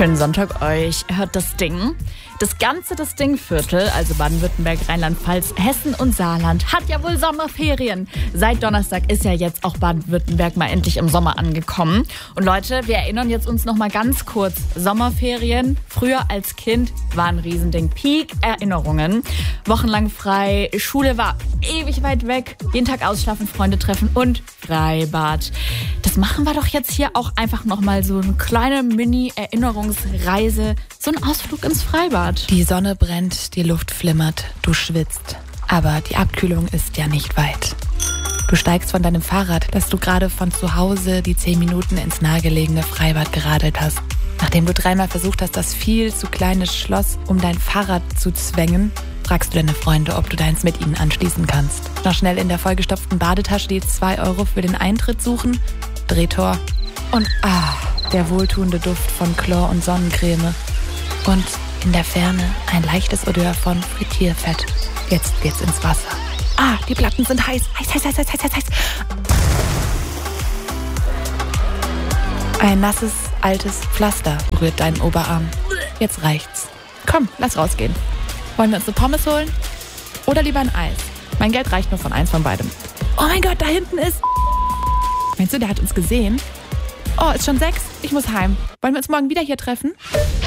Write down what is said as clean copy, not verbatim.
Schönen Sonntag euch. Hört das Ding? Das Dingviertel, also Baden-Württemberg, Rheinland-Pfalz, Hessen und Saarland, hat ja wohl Sommerferien. Seit Donnerstag ist ja jetzt auch Baden-Württemberg mal endlich im Sommer angekommen. Und Leute, wir erinnern jetzt uns noch mal ganz kurz. Sommerferien, früher als Kind, war ein Riesending. Peak-Erinnerungen. Wochenlang frei, Schule war ewig weit weg, jeden Tag ausschlafen, Freunde treffen und Freibad. Das machen wir doch jetzt hier auch einfach noch mal so eine kleine Mini-Erinnerungsreise, so ein Ausflug ins Freibad. Die Sonne brennt, die Luft flimmert, du schwitzt. Aber die Abkühlung ist ja nicht weit. Du steigst von deinem Fahrrad, das du gerade von zu Hause die 10 Minuten ins nahegelegene Freibad geradelt hast. Nachdem du 3-mal versucht hast, das viel zu kleine Schloss um dein Fahrrad zu zwängen, fragst du deine Freunde, ob du deins mit ihnen anschließen kannst. Noch schnell in der vollgestopften Badetasche die 2 Euro für den Eintritt suchen, Drehtor und der wohltuende Duft von Chlor und Sonnencreme. Und in der Ferne ein leichtes Odeur von Frittierfett. Jetzt geht's ins Wasser. Die Platten sind heiß. Heiß. Ein nasses, altes Pflaster berührt deinen Oberarm. Jetzt reicht's. Komm, lass rausgehen. Wollen wir uns eine Pommes holen? Oder lieber ein Eis? Mein Geld reicht nur von eins von beidem. Oh mein Gott, da hinten ist... Meinst du, der hat uns gesehen? Oh, ist schon 6? Ich muss heim. Wollen wir uns morgen wieder hier treffen?